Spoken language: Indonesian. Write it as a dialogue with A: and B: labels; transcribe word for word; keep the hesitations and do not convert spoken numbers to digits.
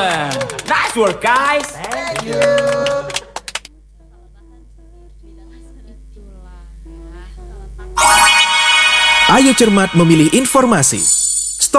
A: Nice work, guys.
B: Thank you.
C: Ayo cermat memilih informasi.